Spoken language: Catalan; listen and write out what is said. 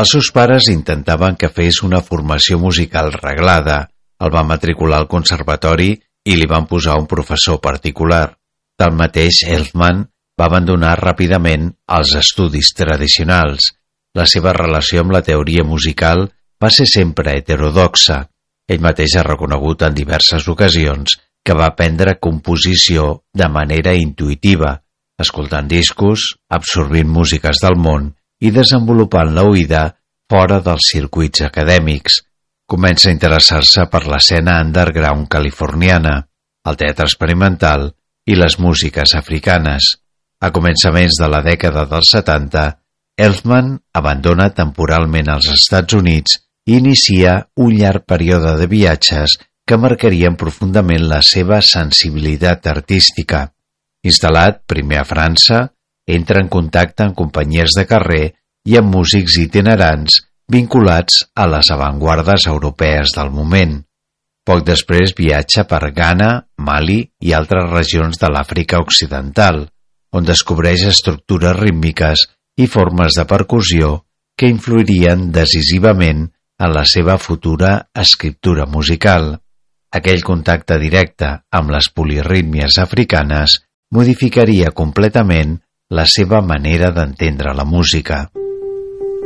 Els seus pares intentaven que fes una formació musical reglada, el va matricular al conservatori i li van posar un professor particular. Tanmateix, Elfman va abandonar ràpidament els estudis tradicionals. La seva relació amb la teoria musical va ser sempre heterodoxa. Ell mateix ha reconegut en diverses ocasions que va aprendre composició de manera intuïtiva, escoltant discos, absorbint músiques del món i desenvolupant l'oïda fora dels circuits acadèmics. Comença a interessar-se per l'escena underground californiana, el teatre experimental i les músiques africanes. A començaments de la dècada dels 70, Elfman abandona temporalment els Estats Units i inicia un llarg període de viatges que marcarien profundament la seva sensibilitat artística. Instal·lat primer a França, entra en contacte amb companyies de carrer i amb músics itinerants vinculats a les avantguardes europees del moment. Poc després viatja per Ghana, Mali i altres regions de l'Àfrica Occidental, on descobreix estructures rítmiques i formes de percussió que influirien decisivament en la seva futura escriptura musical. Aquell contacte directe amb les polirítmies africanes modificaria completament la seva manera d'entendre la música.